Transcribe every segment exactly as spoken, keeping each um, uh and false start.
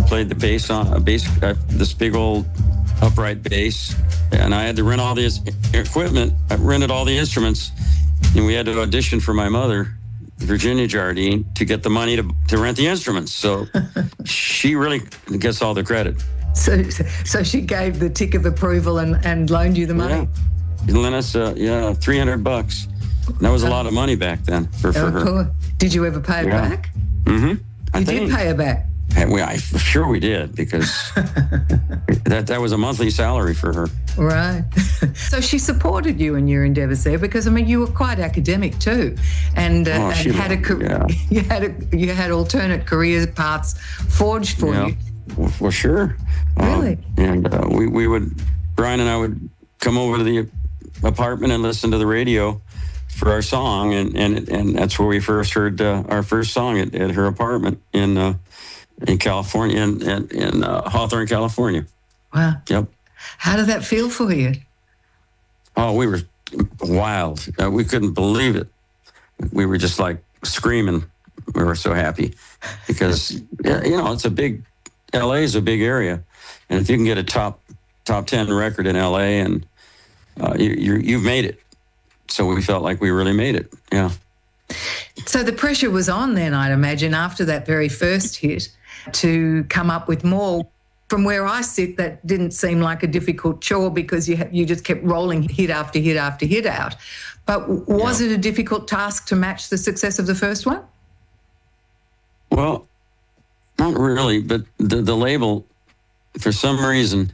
played the bass on a bass, uh, this big old upright bass, and I had to rent all this equipment. I rented all the instruments, and we had to audition for my mother, Virginia Jardine, to get the money to, to rent the instruments. So she really gets all the credit. So, so she gave the tick of approval and, and loaned you the money. Yeah, lent us, uh, yeah, three hundred bucks. That was a lot of money back then for, for oh, her. Cool. Did you ever pay her Yeah. back? Mm-hmm. I You think, did pay her back. and we, I, sure we did, because that that was a monthly salary for her. Right. So she supported you in your endeavours there, because I mean you were quite academic too, and uh, Oh, and she had a was, ca- yeah. you had a, you had alternate career paths forged for Yeah, you. well, for sure. Really? Um, and uh, we we would Brian and I would come over to the apartment and listen to the radio for our song, and and and that's where we first heard uh, our first song at, at her apartment in uh, in California, in in, in uh, Hawthorne, California. Wow. Yep. How did that feel for you? Oh, we were wild. Uh, we couldn't believe it. We were just like screaming. We were so happy because yeah, you know, it's a big, L A is a big area, and if you can get a top top ten record in L A, and uh, you, you you've made it. So we felt like we really made it. Yeah. So the pressure was on then, I'd imagine, after that very first hit, to come up with more. From where I sit, that didn't seem like a difficult chore, because you ha- you just kept rolling hit after hit after hit out. But w- was Yeah. it a difficult task to match the success of the first one? Well, not really, but the the label, for some reason,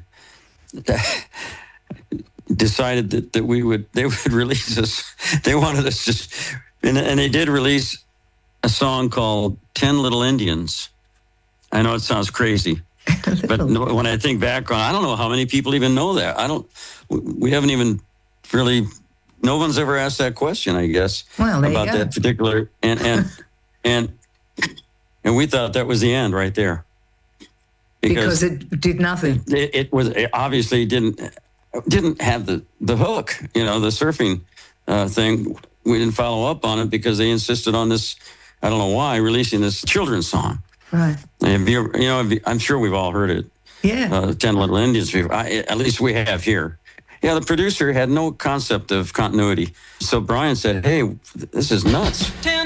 decided that, that we would they would release us. They wanted us just, and, and they did release a song called ten Little Indians. I know it sounds crazy, but no, when I think back on, I don't know how many people even know that. I don't. We haven't even really. No one's ever asked that question, I guess, Well, there you about go. that particular, and and and and we thought that was the end right there, Because it did nothing. it, it was it obviously didn't didn't have the the hook, you know, the surfing uh, thing. We didn't follow up on it because they insisted on this. I don't know why, releasing this children's song. Right. Have you, ever- you know, have you- I'm sure we've all heard it. Yeah. Uh, Ten Little Indians. before. I, at least we have here. Yeah, the producer had no concept of continuity. So Brian said, "Hey, this is nuts."